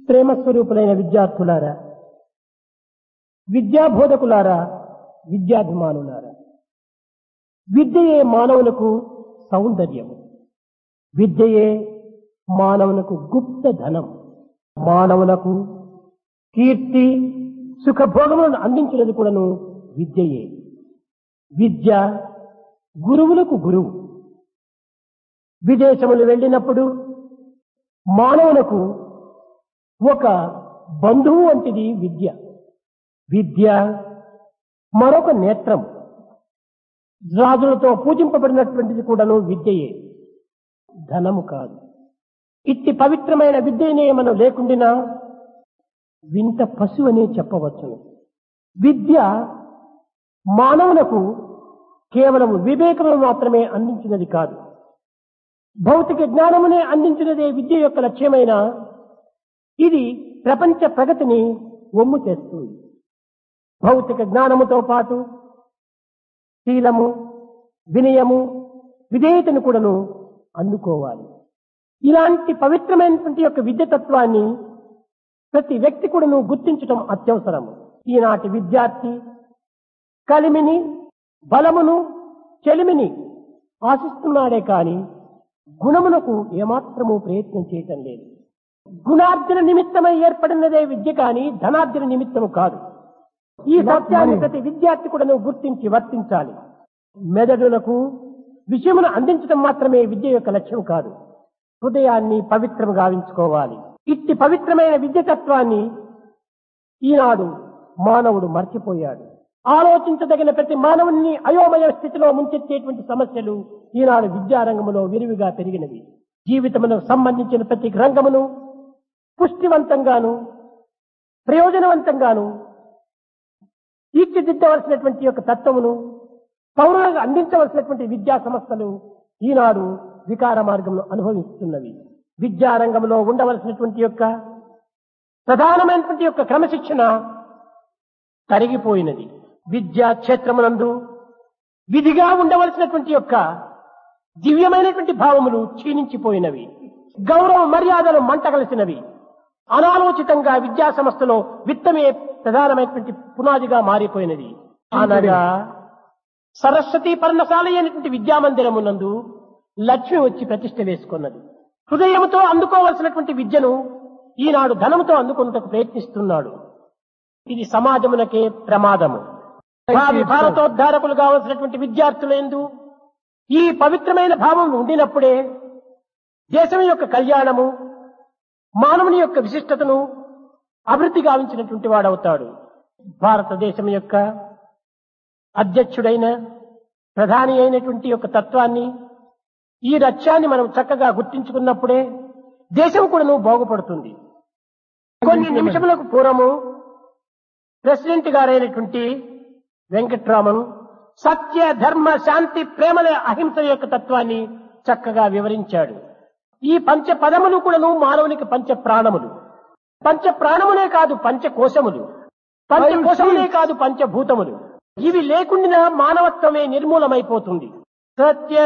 ప్రేమ స్వరూపులైన విద్యార్థులారా, విద్యాబోధకులారా, విద్యాభిమానులారా, విద్యయే మానవులకు సౌందర్యము, విద్యయే మానవులకు గుప్త ధనం, మానవులకు కీర్తి సుఖభోగములను అందించినది కూడాను విద్యయే. విద్య గురువులకు గురువు. విదేశములు వెళ్ళినప్పుడు మానవులకు ఒక బంధువు వంటిది విద్య. విద్య మరొక నేత్రం. రాజులతో పూజింపబడినటువంటిది కూడాను విద్యయే, ధనము కాదు. ఇట్టి పవిత్రమైన విద్యనే మనం లేకుండినా వింత పశువు అనే చెప్పవచ్చును. విద్య మానవులకు కేవలం వివేకము మాత్రమే అందించినది కాదు, భౌతిక జ్ఞానమునే అందించినదే విద్య యొక్క లక్ష్యమైన ఇది ప్రపంచ ప్రగతిని ఒమ్ము చేస్తుంది. భౌతిక జ్ఞానముతో పాటు శీలము, వినయము, విధేయతను కూడాను అందుకోవాలి. ఇలాంటి పవిత్రమైనటువంటి యొక్క విద్యతత్వాన్ని ప్రతి వ్యక్తి కూడాను గుర్తించటం అత్యవసరము. ఈనాటి విద్యార్థి కలిమిని, బలమును, చెలిమిని ఆశిస్తున్నాడే కాని గుణమునకు ఏమాత్రము ప్రయత్నం చేయటం లేదు. గుణార్జన నిమిత్తమై ఏర్పడినదే విద్య కాని ధనార్జన నిమిత్తము కాదు. ఈ సత్యాన్ని ప్రతి విద్యార్థి కూడా గుర్తించి వర్తించాలి. మెదడులకు విషయమును అందించడం మాత్రమే విద్య యొక్క లక్ష్యం కాదు, హృదయాన్ని పవిత్రము గావించుకోవాలి. ఇట్టి పవిత్రమైన విద్యతత్వాన్ని ఈనాడు మానవుడు మర్చిపోయాడు. ఆలోచించదగిన ప్రతి మానవుని అయోమయ స్థితిలో ముంచెత్తేటువంటి సమస్యలు ఈనాడు విద్యారంగంలో విరివిగా పెరిగినవి. జీవితమునకు సంబంధించిన ప్రతి రంగమును పుష్టివంతంగాను ప్రయోజనవంతంగాను తీర్చిదిద్దవలసినటువంటి యొక్క తత్వమును పౌరులకు అందించవలసినటువంటి విద్యా సంస్థలు ఈనాడు వికార మార్గంలో అనుభవిస్తున్నవి. విద్యారంగంలో ఉండవలసినటువంటి యొక్క ప్రధానమైనటువంటి యొక్క క్రమశిక్షణ తరిగిపోయినది. విద్యా క్షేత్రమునందు విధిగా ఉండవలసినటువంటి యొక్క దివ్యమైనటువంటి భావములు క్షీణించిపోయినవి. గౌరవ మర్యాదలు మంటగలిసినవి. అనాలోచితంగా విద్యా సంస్థలో విత్తమే ప్రధానమైనటువంటి పునాదిగా మారిపోయినది. అనగా సరస్వతి పర్ణశాల అయినటువంటి విద్యామందిరమునందు లక్ష్మి వచ్చి ప్రతిష్ఠ వేసుకున్నది. హృదయముతో అందుకోవలసినటువంటి విద్యను ఈనాడు ధనముతో అందుకున్నటకు ప్రయత్నిస్తున్నాడు. ఇది సమాజమునకే ప్రమాదము. భావి భారతోద్ధారకులు కావలసినటువంటి విద్యార్థులందు ఈ పవిత్రమైన భావం ఉండినప్పుడే దేశం యొక్క కళ్యాణము, మానవుని యొక్క విశిష్టతను అభివృద్ధి గావించినటువంటి వాడవుతాడు. భారతదేశం యొక్క అధ్యక్షుడైన ప్రధాని అయినటువంటి యొక్క తత్వాన్ని, ఈ లక్ష్యాన్ని మనం చక్కగా గుర్తించుకున్నప్పుడే దేశం కూడా బాగుపడుతుంది. కొన్ని నిమిషములకు పూర్వము ప్రెసిడెంట్ గారైనటువంటి వెంకట్రామన్ సత్య, ధర్మ, శాంతి, ప్రేమల, అహింస యొక్క తత్వాన్ని చక్కగా వివరించాడు. ఈ పంచ పదములు కూడాను మానవునికి పంచ ప్రాణములు. పంచ ప్రాణములే కాదు పంచకోశములు, పంచకోశములే కాదు పంచభూతములు. ఇవి లేకుండా మానవత్వమే నిర్మూలమైపోతుంది. సత్య